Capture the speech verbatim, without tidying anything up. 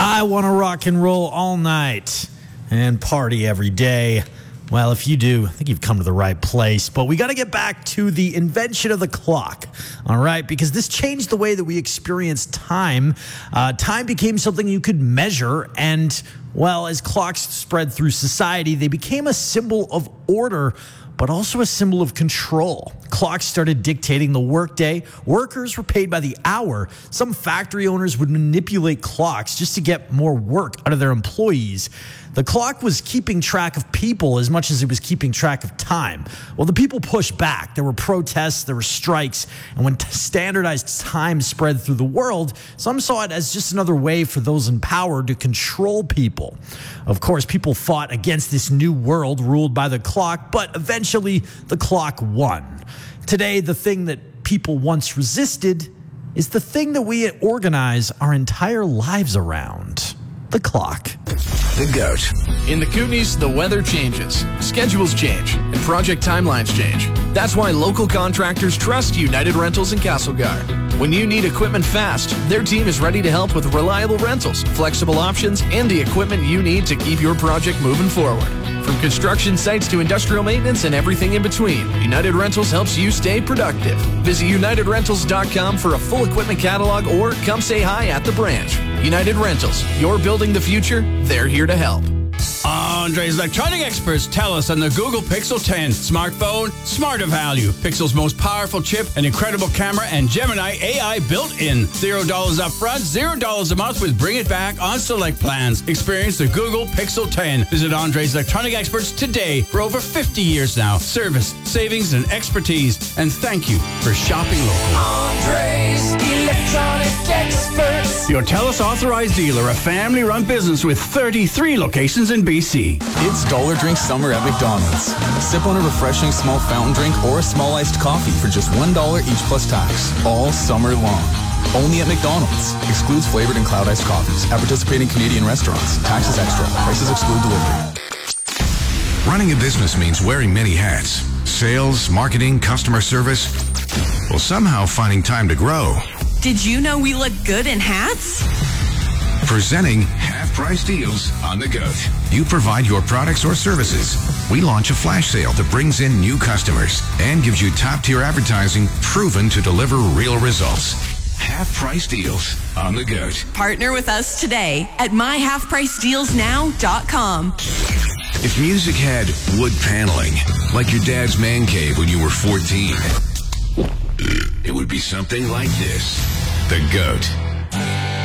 I want to rock and roll all night and party every day. Well, if you do, I think you've come to the right place. But we got to get back to the invention of the clock, all right? Because this changed the way that we experience time. Uh, time became something you could measure, and, well, as clocks spread through society, they became a symbol of order, but also a symbol of control. Clocks started dictating the workday. Workers were paid by the hour. Some factory owners would manipulate clocks just to get more work out of their employees. The clock was keeping track of people as much as it was keeping track of time. Well, the people pushed back. There were protests, there were strikes, and when standardized time spread through the world, some saw it as just another way for those in power to control people. Of course, people fought against this new world ruled by the clock, but eventually the clock won. Today, the thing that people once resisted is the thing that we organize our entire lives around: the clock. The GOAT. In the Kootenays, the weather changes, schedules change, and project timelines change. That's why local contractors trust United Rentals in Castlegar. When you need equipment fast, their team is ready to help with reliable rentals, flexible options, and the equipment you need to keep your project moving forward. From construction sites to industrial maintenance and everything in between, United Rentals helps you stay productive. Visit united rentals dot com for a full equipment catalog or come say hi at the branch. United Rentals, you're building the future, they're here to help. Andre's electronic experts tell us on the Google Pixel ten. Smartphone, smarter value. Pixel's most powerful chip, an incredible camera, and Gemini A I built in. Zero dollars up front, zero dollars a month with Bring It Back on select plans. Experience the Google Pixel ten. Visit Andre's electronic experts today. For over fifty years now. Service, savings, and expertise. And thank you for shopping local. Andre's Electronic Experts. Your TELUS authorized dealer, a family-run business with thirty-three locations in B C. It's Dollar Drink Summer at McDonald's. Sip on a refreshing small fountain drink or a small iced coffee for just one dollar each plus tax, all summer long. Only at McDonald's. Excludes flavored and cloud iced coffees. At participating Canadian restaurants. Taxes extra. Prices exclude delivery. Running a business means wearing many hats. Sales, marketing, customer service. Well, somehow finding time to grow. Did you know we look good in hats? Presenting half-price deals on the GOAT. You provide your products or services. We launch a flash sale that brings in new customers and gives you top-tier advertising proven to deliver real results. Half-price deals on the GOAT. Partner with us today at my half price deals now dot com. If music had wood paneling, like your dad's man cave when you were fourteen, it would be something like this. The GOAT.